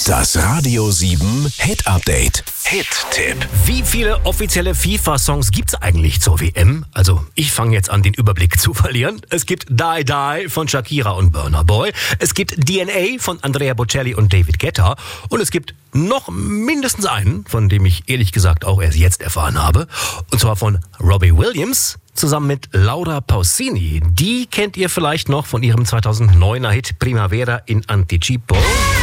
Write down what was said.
Das Radio 7 Hit Update. Hit-Tipp. Wie viele offizielle FIFA-Songs gibt's eigentlich zur WM? Also, ich fange jetzt an, den Überblick zu verlieren. Es gibt Die Die von Shakira und Burna Boy. Es gibt DNA von Andrea Bocelli und David Guetta. Und es gibt noch mindestens einen, von dem ich ehrlich gesagt auch erst jetzt erfahren habe. Und zwar von Robbie Williams zusammen mit Laura Pausini. Die kennt ihr vielleicht noch von ihrem 2009er Hit Primavera in Anticipo.